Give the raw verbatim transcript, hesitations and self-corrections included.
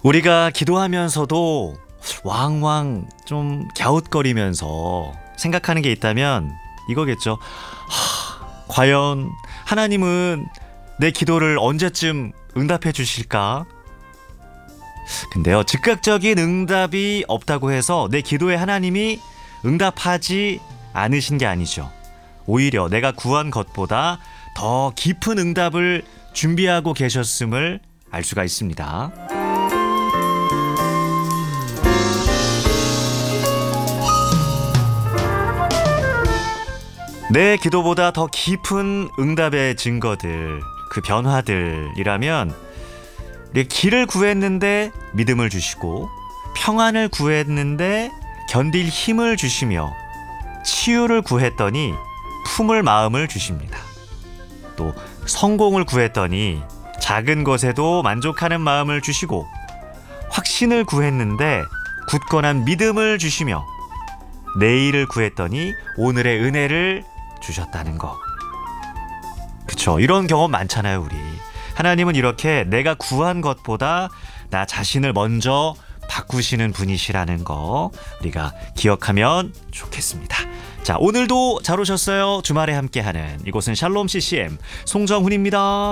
우리가 기도하면서도 왕왕 좀 갸웃거리면서 생각하는 게 있다면 이거겠죠. 하, 과연 하나님은 내 기도를 언제쯤 응답해 주실까? 근데요, 즉각적인 응답이 없다고 해서 내 기도에 하나님이 응답하지 않으신 게 아니죠. 오히려 내가 구한 것보다 더 깊은 응답을 준비하고 계셨음을 알 수가 있습니다. 내 기도보다 더 깊은 응답의 증거들, 그 변화들이라면 우리 길을 구했는데 믿음을 주시고, 평안을 구했는데 견딜 힘을 주시며, 치유를 구했더니 품을 마음을 주십니다. 또 성공을 구했더니 작은 것에도 만족하는 마음을 주시고, 확신을 구했는데 굳건한 믿음을 주시며, 내일을 구했더니 오늘의 은혜를 주셨다는 거. 그쵸, 이런 경험 많잖아요. 우리 하나님은 이렇게 내가 구한 것보다 나 자신을 먼저 바꾸시는 분이시라는 거 우리가 기억하면 좋겠습니다. 자, 오늘도 잘 오셨어요. 주말에 함께하는 이곳은 샬롬 씨씨엠 송정훈입니다.